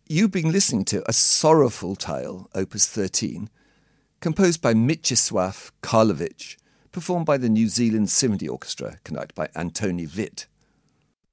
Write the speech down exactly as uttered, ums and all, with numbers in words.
You've been listening to A Sorrowful Tale, Opus thirteen, composed by Mieczysław Karlowicz, performed by the New Zealand Symphony Orchestra, conducted by Antoni Witt.